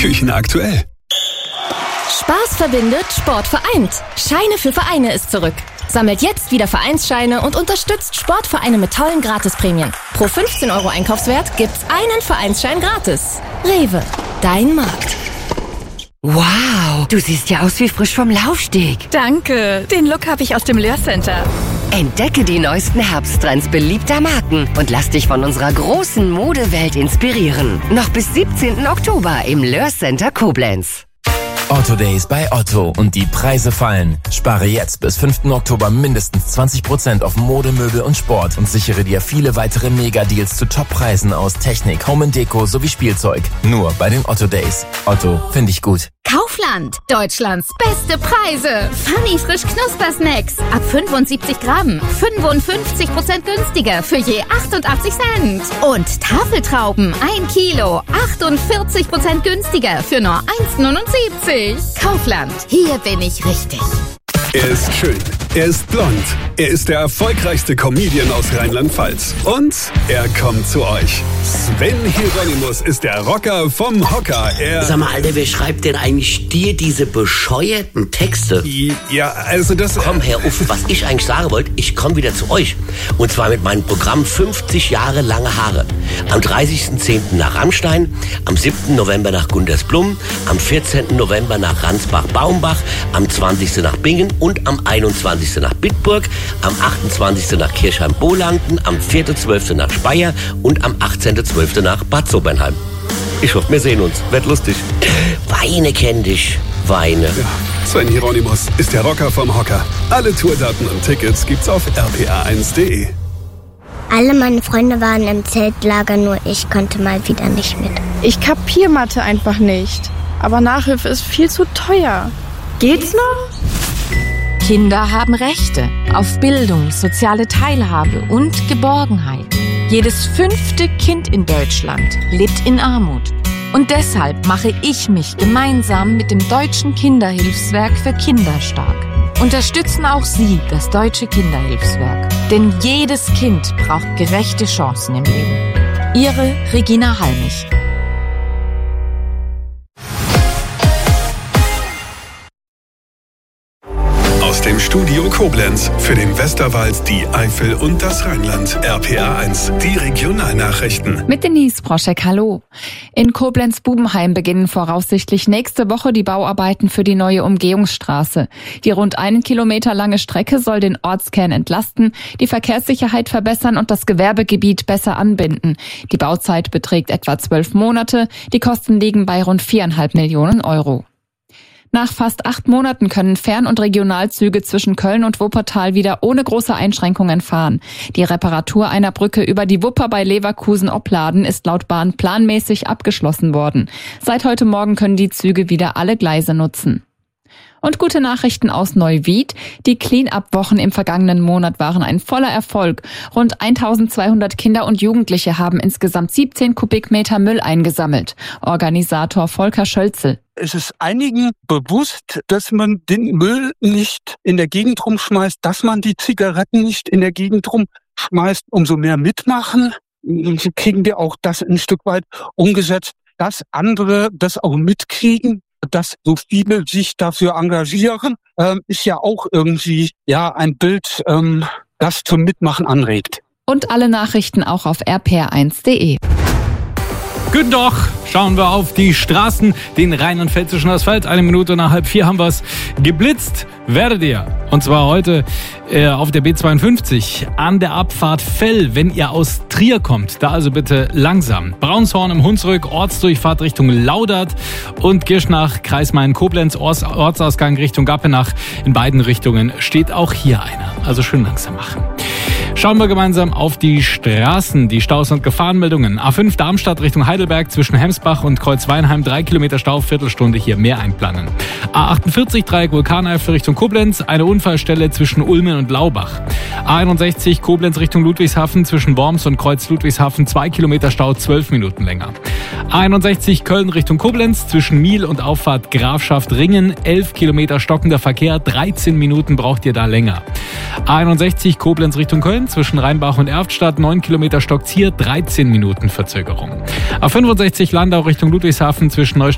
Küchen aktuell. Spaß verbindet, Sport vereint. Scheine für Vereine ist zurück. Sammelt jetzt wieder Vereinsscheine und unterstützt Sportvereine mit tollen Gratisprämien. Pro 15 € Einkaufswert gibt's einen Vereinsschein gratis. Rewe, dein Markt. Wow, du siehst ja aus wie frisch vom Laufsteg. Danke, den Look habe ich aus dem Löhr Center. Entdecke die neuesten Herbsttrends beliebter Marken und lass dich von unserer großen Modewelt inspirieren. Noch bis 17. Oktober im Löhr Center Koblenz. Otto Days bei Otto und die Preise fallen. Spare jetzt bis 5. Oktober mindestens 20% auf Mode, Möbel und Sport und sichere dir viele weitere Mega-Deals zu Top-Preisen aus Technik, Home & Deko sowie Spielzeug. Nur bei den Otto Days. Otto, finde ich gut. Kaufland, Deutschlands beste Preise. Funny frisch Knusper-Snacks. Ab 75 Gramm. 55% günstiger für je 88 Cent. Und Tafeltrauben, 1 Kilo. 48% günstiger für nur 1,79. Kaufland, hier bin ich richtig. Er ist schön, er ist blond, er ist der erfolgreichste Comedian aus Rheinland-Pfalz. Und er kommt zu euch. Sven Hieronymus ist der Rocker vom Hocker. Sag mal, Alter, wer schreibt denn eigentlich dir diese bescheuerten Texte? Ja, also das... Komm, Herr Uff, was ich eigentlich sagen wollte, ich komme wieder zu euch. Und zwar mit meinem Programm 50 Jahre lange Haare. Am 30.10. nach Rammstein, am 7. November nach Gundersblum, am 14. November nach Ransbach-Baumbach, am 20. nach Bingen und am 21. nach Bitburg, am 28. nach Kirchheim-Bolanden, am 4.12. nach Speyer und am 18.12. nach Bad Sobernheim. Ich hoffe, wir sehen uns. Wird lustig. Weine kenn dich. Weine. Ja, Sven Hieronymus ist der Rocker vom Hocker. Alle Tourdaten und Tickets gibt's auf rpa1.de. Alle meine Freunde waren im Zeltlager, nur ich konnte mal wieder nicht mit. Ich kapier Mathe einfach nicht. Aber Nachhilfe ist viel zu teuer. Geht's noch? Kinder haben Rechte auf Bildung, soziale Teilhabe und Geborgenheit. Jedes 5. Kind in Deutschland lebt in Armut. Und deshalb mache ich mich gemeinsam mit dem Deutschen Kinderhilfswerk für Kinder stark. Unterstützen auch Sie das Deutsche Kinderhilfswerk. Denn jedes Kind braucht gerechte Chancen im Leben. Ihre Regina Halmich. Aus dem Studio Koblenz für den Westerwald, die Eifel und das Rheinland. RPA1, die Regionalnachrichten. Mit Denise Broschek, hallo. In Koblenz-Bubenheim beginnen voraussichtlich nächste Woche die Bauarbeiten für die neue Umgehungsstraße. Die rund 1 Kilometer lange Strecke soll den Ortskern entlasten, die Verkehrssicherheit verbessern und das Gewerbegebiet besser anbinden. Die Bauzeit beträgt etwa 12 Monate. Die Kosten liegen bei rund 4,5 Millionen €. Nach fast 8 Monaten können Fern- und Regionalzüge zwischen Köln und Wuppertal wieder ohne große Einschränkungen fahren. Die Reparatur einer Brücke über die Wupper bei Leverkusen-Opladen ist laut Bahn planmäßig abgeschlossen worden. Seit heute Morgen können die Züge wieder alle Gleise nutzen. Und gute Nachrichten aus Neuwied. Die Clean-Up-Wochen im vergangenen Monat waren ein voller Erfolg. Rund 1200 Kinder und Jugendliche haben insgesamt 17 Kubikmeter Müll eingesammelt. Organisator Volker Schölzel. Es ist einigen bewusst, dass man den Müll nicht in der Gegend rumschmeißt, dass man die Zigaretten nicht in der Gegend rumschmeißt. Umso mehr mitmachen, kriegen wir auch das ein Stück weit umgesetzt, dass andere das auch mitkriegen. Dass so viele sich dafür engagieren, ist ja auch irgendwie ein Bild, das zum Mitmachen anregt. Und alle Nachrichten auch auf rpr1.de. Guten Tag, schauen wir auf die Straßen, den rheinland-pfälzischen Asphalt. 1 Minute nach 3:30 haben wir es. Geblitzt werdet ihr. Und zwar heute auf der B52 an der Abfahrt Fell, wenn ihr aus Trier kommt. Da also bitte langsam. Braunshorn im Hunsrück, Ortsdurchfahrt Richtung Laudert und Girschnach, Kreis Main-Koblenz, Ortsausgang Richtung Gappenach. In beiden Richtungen steht auch hier einer. Also schön langsam machen. Schauen wir gemeinsam auf die Straßen, die Staus und Gefahrenmeldungen. A5 Darmstadt Richtung Heidelberg zwischen Hemsbach und Kreuzweinheim 3 Kilometer Stau, Viertelstunde hier mehr einplanen. A48 Dreieck Vulkaneifel Richtung Koblenz, eine Unfallstelle zwischen Ulmen und Laubach. A61 Koblenz Richtung Ludwigshafen zwischen Worms und Kreuz Ludwigshafen 2 Kilometer Stau, 12 Minuten länger. A61 Köln Richtung Koblenz zwischen Miel und Auffahrt Grafschaft Ringen 11 Kilometer stockender Verkehr, 13 Minuten braucht ihr da länger. A61 Koblenz Richtung Köln zwischen Rheinbach und Erftstadt 9 Kilometer stockt's hier, 13 Minuten Verzögerung. A65 Landau Richtung Ludwigshafen zwischen Neustadt